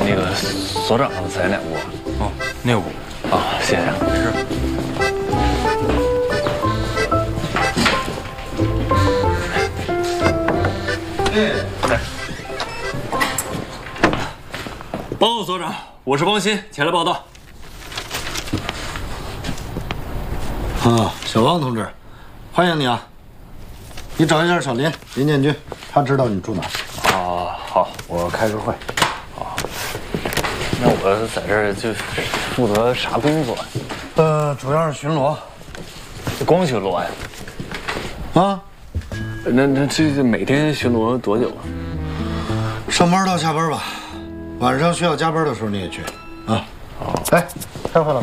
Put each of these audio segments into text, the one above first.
那个所长在哪屋？ 哦，那屋。 啊，谢谢。 没事。 哎，报告所长，我是王鑫，前来报道。 啊，小王同志，欢迎你啊！你找一下小林建军，他知道你住哪儿。 啊，好，我开个会。啊，那我在这儿就负责啥工作？ 主要是巡逻。 光巡逻呀？ 啊？ 那这每天巡逻多久啊？ 上班到下班吧，晚上需要加班的时候你也去啊。哦。哎，开会了。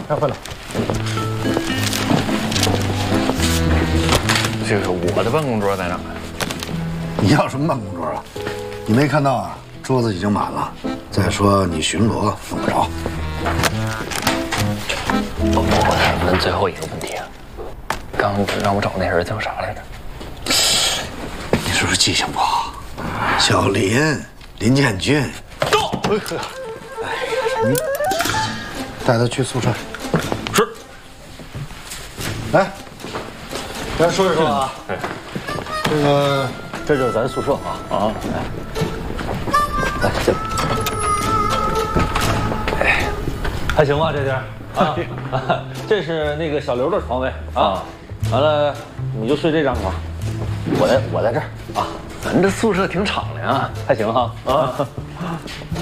这个我的办公桌在哪儿？ 你要什么办公桌啊？你没看到啊？桌子已经满了。再说你巡逻用不着。 我再问最后一个问题啊，刚让我找那人叫啥来着？ 你是不是记性不好？小林建军。 到。 哎呀，你带他去宿舍。 是。 来，咱说一说啊。这就是咱宿舍啊。来，进来。 哎，还行吧这地儿啊？这是那个小刘的床位啊。完了，你就睡这张床，我在这儿啊。 咱这宿舍挺敞亮啊， 还行哈啊。